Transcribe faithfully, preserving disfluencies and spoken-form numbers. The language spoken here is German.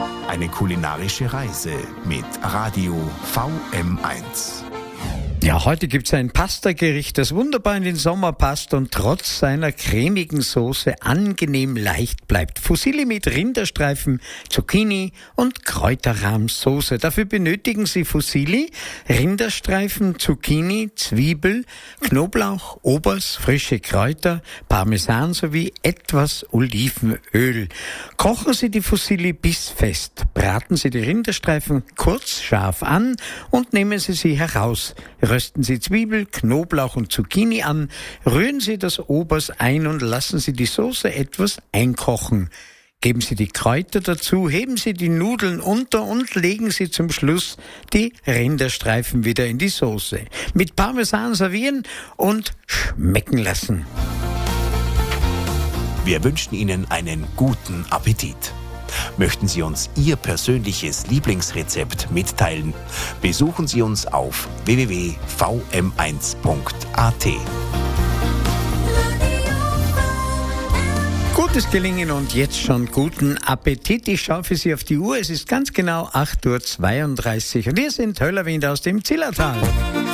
Eine kulinarische Reise mit Radio V M eins. Ja, heute gibt's ein Pastagericht, das wunderbar in den Sommer passt und trotz seiner cremigen Soße angenehm leicht bleibt. Fusilli mit Rinderstreifen, Zucchini und Kräuterrahmsoße. Dafür benötigen Sie Fusilli, Rinderstreifen, Zucchini, Zwiebel, Knoblauch, Obers, frische Kräuter, Parmesan sowie etwas Olivenöl. Kochen Sie die Fusilli bissfest. Braten Sie die Rinderstreifen kurz scharf an und nehmen Sie sie heraus. Rösten Sie Zwiebel, Knoblauch und Zucchini an, rühren Sie das Obers ein und lassen Sie die Soße etwas einkochen. Geben Sie die Kräuter dazu, heben Sie die Nudeln unter und legen Sie zum Schluss die Rinderstreifen wieder in die Soße. Mit Parmesan servieren und schmecken lassen. Wir wünschen Ihnen einen guten Appetit. Möchten Sie uns Ihr persönliches Lieblingsrezept mitteilen? Besuchen Sie uns auf w w w punkt v m eins punkt a t. Gutes Gelingen und jetzt schon guten Appetit. Ich schaue für Sie auf die Uhr. Es ist ganz genau acht Uhr zweiunddreißig und wir sind Höllerwind aus dem Zillertal.